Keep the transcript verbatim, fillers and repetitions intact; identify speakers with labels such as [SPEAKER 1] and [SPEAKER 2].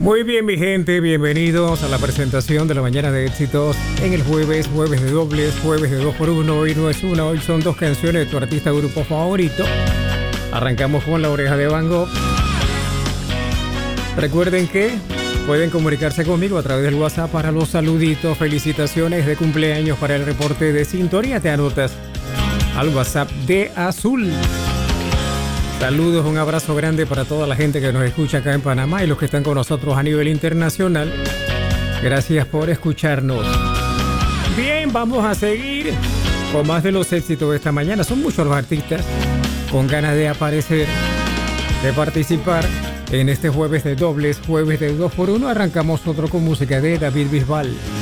[SPEAKER 1] Muy bien, mi gente, bienvenidos a la presentación de la mañana de éxitos en el jueves, jueves de dobles, jueves de dos por uno. Hoy no es una, hoy son dos canciones de tu artista grupo favorito. Arrancamos con La Oreja de Van Gogh. Recuerden que pueden comunicarse conmigo a través del WhatsApp para los saluditos, felicitaciones de cumpleaños, para el reporte de sintonía. Te anotas al WhatsApp de Azul. Saludos, un abrazo grande para toda la gente que nos escucha acá en Panamá y los que están con nosotros a nivel internacional. Gracias por escucharnos. Bien, vamos a seguir con más de los éxitos de esta mañana. Son muchos los artistas con ganas de aparecer, de participar en este jueves de dobles, jueves de dos por uno. Arrancamos otro con música de David Bisbal.